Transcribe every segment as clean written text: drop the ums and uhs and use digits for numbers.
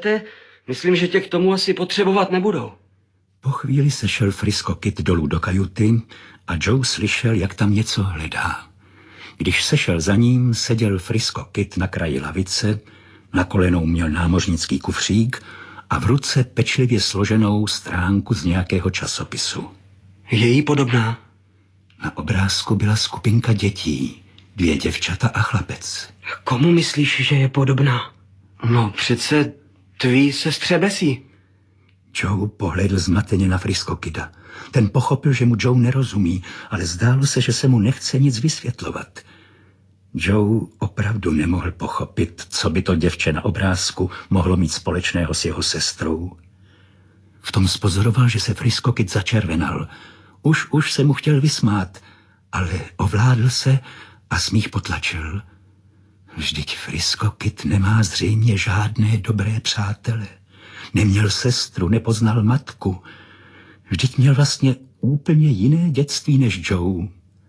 chcete, myslím, že tě k tomu asi potřebovat nebudou. Po chvíli sešel Frisco Kid dolů do kajuty a Joe slyšel, jak tam něco hledá. Když sešel za ním, seděl Frisco Kid na kraji lavice, na kolenou měl námořnický kufřík a v ruce pečlivě složenou stránku z nějakého časopisu. Je jí podobná? Na obrázku byla skupinka dětí, 2 děvčata a chlapec. Komu myslíš, že je podobná? No přece tvý sestře Bessie. Joe pohlédl zmateně na Frisco Kida. Ten pochopil, že mu Joe nerozumí, ale zdálo se, že se mu nechce nic vysvětlovat. Joe opravdu nemohl pochopit, co by to děvče na obrázku mohlo mít společného s jeho sestrou. V tom spozoroval, že se Frisco Kid začervenal. Už se mu chtěl vysmát, ale ovládl se a smích potlačil. Vždyť Frisco Kid nemá zřejmě žádné dobré přátele. Neměl sestru, nepoznal matku. Vždyť měl vlastně úplně jiné dětství než Joe.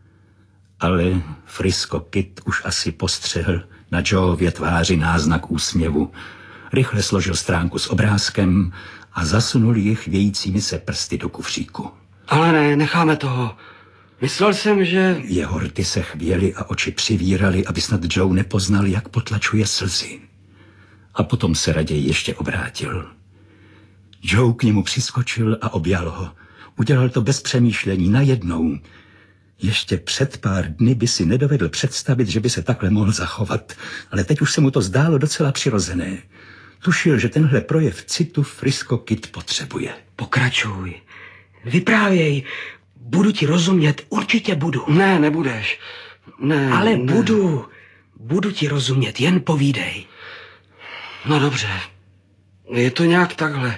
Ale Frisco Kid už asi postřehl na Joeově tváři náznak úsměvu. Rychle složil stránku s obrázkem a zasunul ji chvějícími se prsty do kufříku. Ale ne, necháme toho. Myslel jsem, že... Jeho rty se chvěly a oči přivíraly, aby snad Joe nepoznal, jak potlačuje slzy. A potom se raději ještě obrátil. Joe k němu přiskočil a objal ho. Udělal to bez přemýšlení, najednou. Ještě před pár dny by si nedovedl představit, že by se takhle mohl zachovat, ale teď už se mu to zdálo docela přirozené. Tušil, že tenhle projev citu Frisco Kid potřebuje. Pokračuj. Vyprávěj. Budu ti rozumět, určitě budu. Ne, nebudeš. Ne, ale ne. Budu ti rozumět, jen povídej. No dobře. Je to nějak takhle.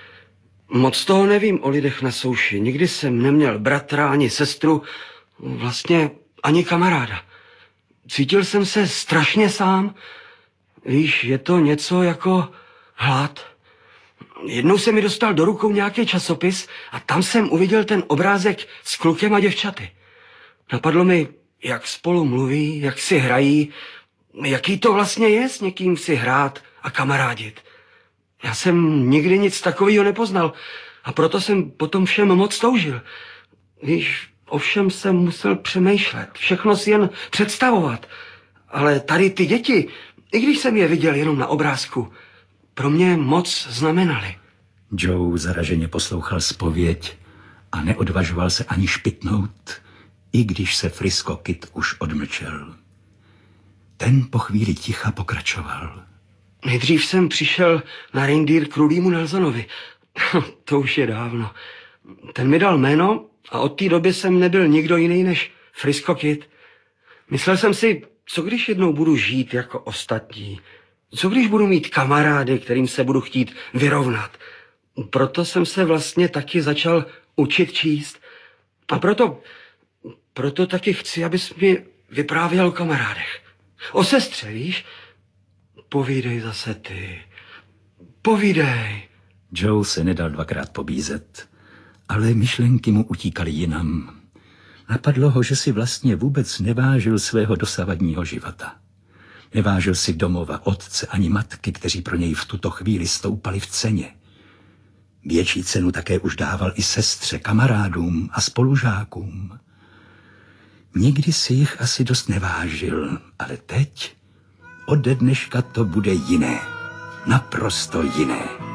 Moc toho nevím o lidech na souši. Nikdy jsem neměl bratra ani sestru, vlastně ani kamaráda. Cítil jsem se strašně sám. Víš, je to něco jako hlad. Jednou se mi dostal do rukou nějaký časopis a tam jsem uviděl ten obrázek s klukem a děvčaty. Napadlo mi, jak spolu mluví, jak si hrají, jaký to vlastně je s někým si hrát a kamarádit. Já jsem nikdy nic takového nepoznal a proto jsem potom všem moc toužil. Víš, o všem jsem musel přemýšlet, všechno si jen představovat. Ale tady ty děti, i když jsem je viděl jenom na obrázku, pro mě moc znamenaly. Joe zaraženě poslouchal zpověď a neodvažoval se ani špitnout, i když se Frisco Kid už odmlčel. Ten po chvíli ticha pokračoval. Nejdřív jsem přišel na rejndýr k Rudýmu Nelsonovi. To už je dávno. Ten mi dal jméno a od té doby jsem nebyl nikdo jiný než Frisco Kid. Myslel jsem si, co když jednou budu žít jako ostatní? Co když budu mít kamarády, kterým se budu chtít vyrovnat? Proto jsem se vlastně taky začal učit číst. A proto taky chci, abys mi vyprávěl o kamarádech. O sestře, víš? Povídej zase ty. Povídej. Joe se nedal 2krát pobízet, ale myšlenky mu utíkaly jinam. Napadlo ho, že si vlastně vůbec nevážil svého dosavadního života. Nevážil si domova, otce ani matky, kteří pro něj v tuto chvíli stoupali v ceně. Větší cenu také už dával i sestře, kamarádům a spolužákům. Nikdy si jich asi dost nevážil, ale teď, ode dneška to bude jiné. Naprosto jiné.